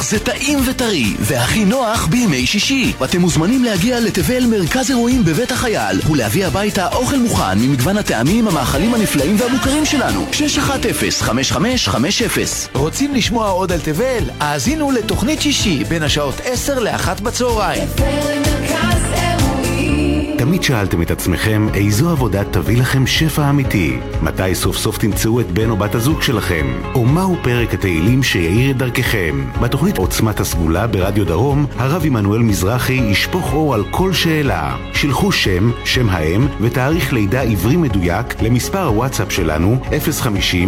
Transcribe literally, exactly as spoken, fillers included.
זה טעים וטרי, והכי נוח בימי שישי. אתם מוזמנים להגיע לתבל מרכז אירועים בבית החייל, ולהביא הביתה אוכל מוכן ממגוון הטעמים, המאכלים הנפלאים והמוכרים שלנו. שש אחת אפס חמש חמש חמש אפס. רוצים לשמוע עוד על תבל? האזינו לתוכנית שישי בין השעות עשר לאחת בצהריים. תמיד שאלתם את עצמכם איזו עבודה תביא לכם שפע אמיתי, מתי סוף סוף תמצאו את בן או בת הזוג שלכם, או מהו פרק התהילים שיעיר את דרככם. בתוכנית עוצמת הסגולה ברדיו דרום, הרב עמנואל מזרחי ישפוך אור על כל שאלה. שלחו שם, שם האם ותאריך לידה עברי מדויק למספר הוואטסאפ שלנו אפס חמש